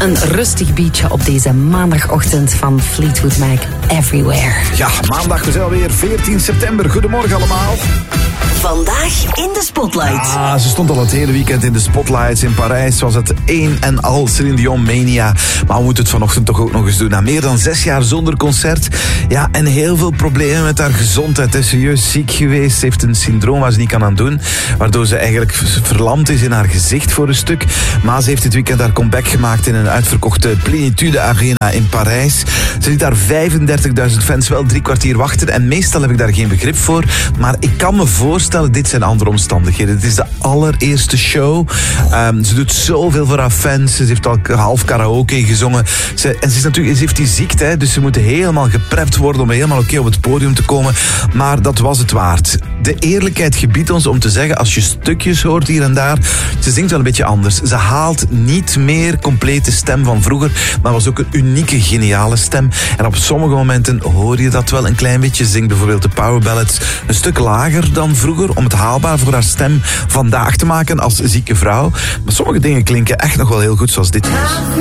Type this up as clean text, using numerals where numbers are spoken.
Een rustig beatje op deze maandagochtend van Fleetwood Mac, Everywhere. Ja, maandag, we zijn alweer 14 september. Goedemorgen allemaal. Vandaag in de Spotlight. Ah, ze stond al het hele weekend in de spotlights. In Parijs was het een en al Céline Dion mania. Maar we moeten het vanochtend toch ook nog eens doen. Na meer dan 6 jaar zonder concert. Ja, en heel veel problemen met haar gezondheid. Ze is serieus ziek geweest. Ze heeft een syndroom waar ze niet kan aan doen. Waardoor ze eigenlijk verlamd is in haar gezicht voor een stuk. Maar ze heeft dit weekend haar comeback gemaakt in een uitverkochte Plenitude Arena in Parijs. Ze liet daar 35.000 fans wel 3 kwartier wachten. En meestal heb ik daar geen begrip voor. Maar ik kan me voorstellen, dit zijn andere omstandigheden. Het is de allereerste show. Ze doet zoveel voor haar fans. Ze heeft al half karaoke gezongen. Ze heeft die ziekte, hè, dus ze moeten helemaal geprept worden om helemaal oké op het podium te komen. Maar dat was het waard. De eerlijkheid gebiedt ons om te zeggen, als je stukjes hoort hier en daar, ze zingt wel een beetje anders. Ze haalt niet meer complete stem van vroeger, maar was ook een unieke, geniale stem. En op sommige momenten hoor je dat wel een klein beetje. Ze zingt bijvoorbeeld de power ballads een stuk lager dan vroeger, om het haalbaar voor haar stem vandaag te maken als zieke vrouw. Maar sommige dingen klinken echt nog wel heel goed, zoals dit hier.